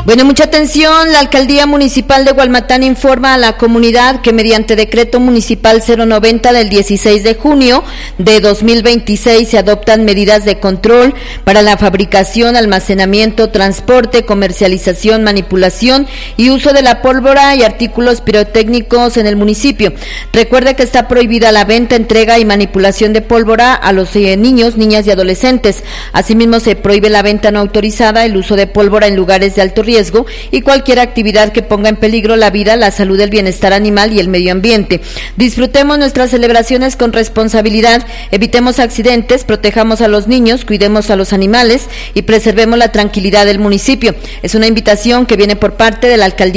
Bueno, mucha atención. La Alcaldía Municipal de Hualmatán informa a la comunidad que mediante decreto municipal 090 del 16 de junio de 2026 se adoptan medidas de control para la fabricación, almacenamiento, transporte, comercialización, manipulación y uso de la pólvora y artículos pirotécnicos en el municipio. Recuerde que está prohibida la venta, entrega y manipulación de pólvora a los niños, niñas y adolescentes. Asimismo, se prohíbe la venta no autorizada, el uso de pólvora en lugares de alto riesgo y cualquier actividad que ponga en peligro la vida, la salud, el bienestar animal y el medio ambiente. Disfrutemos nuestras celebraciones con responsabilidad, evitemos accidentes, protejamos a los niños, cuidemos a los animales y preservemos la tranquilidad del municipio. Es una invitación que viene por parte de la Alcaldía